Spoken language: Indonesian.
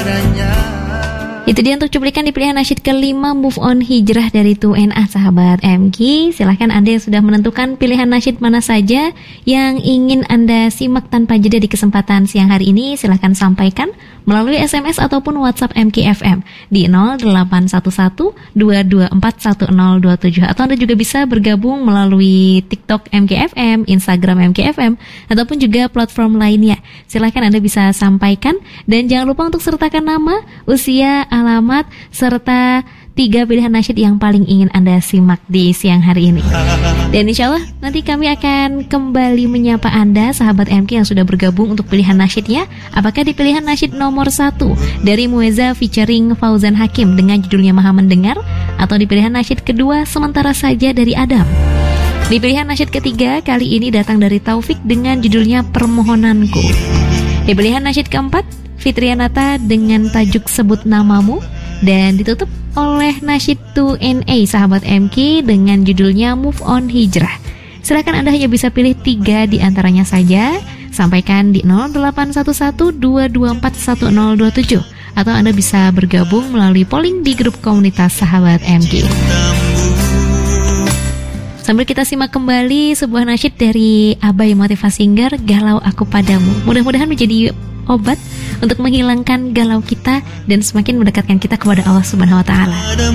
Itu dia untuk cuplikan di pilihan nasyid kelima, Move On Hijrah dari 2NA, sahabat MG. Silahkan Anda yang sudah menentukan pilihan nasyid mana saja yang ingin Anda simak tanpa jeda di kesempatan siang hari ini, silahkan sampaikan melalui SMS ataupun WhatsApp MKFM di 0811-2241027. Atau Anda juga bisa bergabung melalui TikTok MKFM, Instagram MKFM, ataupun juga platform lainnya. Silahkan Anda bisa sampaikan, dan jangan lupa untuk sertakan nama, usia, alamat, serta 3 pilihan nasyid yang paling ingin Anda simak di siang hari ini. Dan insya Allah nanti kami akan kembali menyapa Anda, sahabat MK yang sudah bergabung untuk pilihan nasyidnya. Apakah di pilihan nasyid nomor 1 dari Mueza featuring Fauzan Hakim dengan judulnya Maha Mendengar, atau di pilihan nasyid kedua Sementara Saja dari Adam. Di pilihan nasyid ketiga kali ini datang dari Taufik dengan judulnya Permohonanku. Di pilihan nasyid keempat Fitrianata dengan tajuk Sebut Namamu, dan ditutup oleh nasyid 2NA, sahabat MK, dengan judulnya Move On Hijrah. Silakan Anda hanya bisa pilih 3 di antaranya saja. Sampaikan di 0811-2241027, atau Anda bisa bergabung melalui polling di grup komunitas sahabat MK. Sambil kita simak kembali sebuah nasyid dari Abai Motivasi Singer, Galau Aku Padamu. Mudah-mudahan menjadi obat untuk menghilangkan galau kita dan semakin mendekatkan kita kepada Allah Subhanahu wa Ta'ala.